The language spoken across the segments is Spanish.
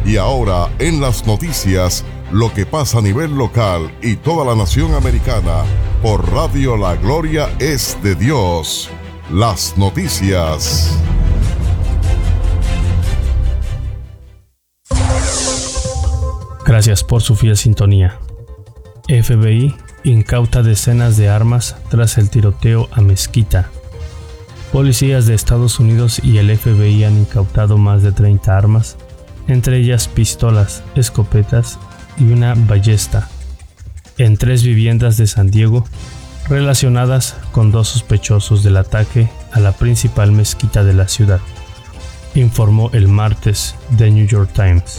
Y ahora en las noticias, lo que pasa a nivel local y toda la nación americana, por Radio La Gloria es de Dios. Las noticias. Gracias por su fiel sintonía. FBI incauta decenas de armas tras el tiroteo a mezquita. Policías de Estados Unidos y el FBI han incautado más de 30 armas, entre ellas pistolas, escopetas y una ballesta, en 3 viviendas de San Diego, relacionadas con 2 sospechosos del ataque a la principal mezquita de la ciudad, informó el martes The New York Times.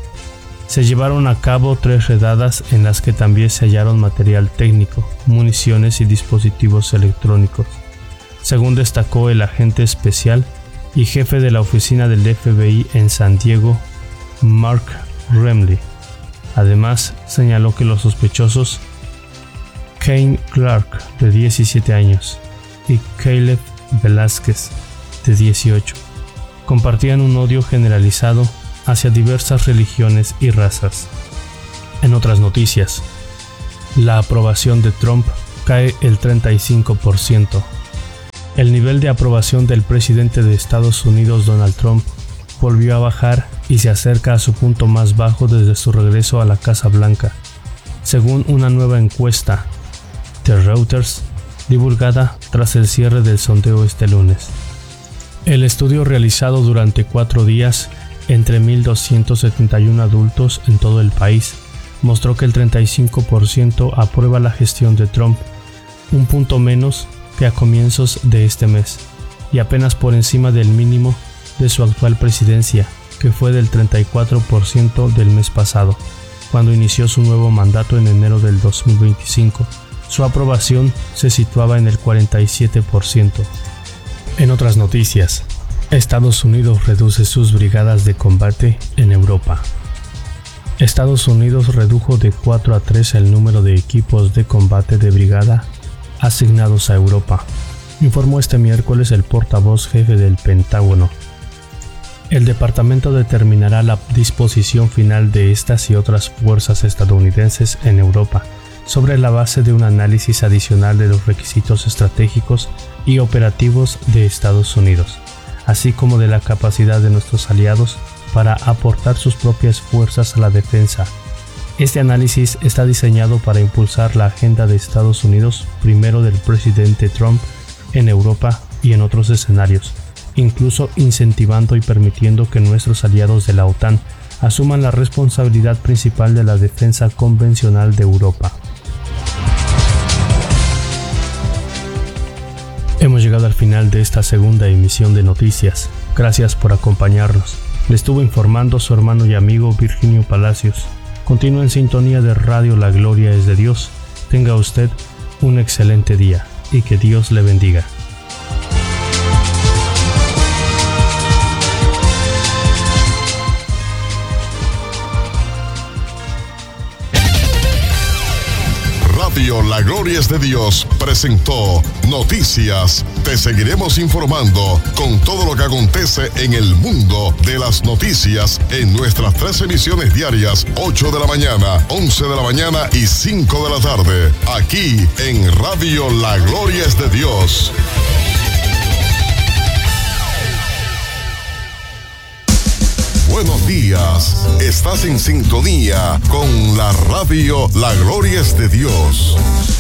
Se llevaron a cabo 3 redadas en las que también se hallaron material técnico, municiones y dispositivos electrónicos, según destacó el agente especial y jefe de la oficina del FBI en San Diego, Mark Remley. Además, señaló que los sospechosos Kane Clark, de 17 años, y Caleb Velázquez, de 18, compartían un odio generalizado hacia diversas religiones y razas. En otras noticias, la aprobación de Trump cae el 35%. El nivel de aprobación del presidente de Estados Unidos, Donald Trump, volvió a bajar y se acerca a su punto más bajo desde su regreso a la Casa Blanca, según una nueva encuesta de Reuters, divulgada tras el cierre del sondeo este lunes. El estudio, realizado durante 4 días entre 1.271 adultos en todo el país, mostró que el 35% aprueba la gestión de Trump, un punto menos que a comienzos de este mes, y apenas por encima del mínimo de su actual presidencia, que fue del 34% del mes pasado, cuando inició su nuevo mandato en enero del 2025. Su aprobación se situaba en el 47%. En otras noticias, Estados Unidos reduce sus brigadas de combate en Europa. Estados Unidos redujo de 4 a 3 el número de equipos de combate de brigada asignados a Europa, informó este miércoles el portavoz jefe del Pentágono. El departamento determinará la disposición final de estas y otras fuerzas estadounidenses en Europa, sobre la base de un análisis adicional de los requisitos estratégicos y operativos de Estados Unidos, así como de la capacidad de nuestros aliados para aportar sus propias fuerzas a la defensa. Este análisis está diseñado para impulsar la agenda de Estados Unidos, primero del presidente Trump, en Europa y en otros escenarios, incluso incentivando y permitiendo que nuestros aliados de la OTAN asuman la responsabilidad principal de la defensa convencional de Europa. Hemos llegado al final de esta segunda emisión de noticias. Gracias por acompañarnos. Le estuvo informando su hermano y amigo Virginio Palacios. Continúe en sintonía de Radio La Gloria es de Dios. Tenga usted un excelente día y que Dios le bendiga. Radio La Gloria es de Dios presentó Noticias. Te seguiremos informando con todo lo que acontece en el mundo de las noticias en nuestras 3 emisiones diarias, 8 de la mañana, 11 de la mañana y 5 de la tarde, aquí en Radio La Gloria es de Dios. Buenos días, estás en sintonía con la Radio La Gloria es de Dios.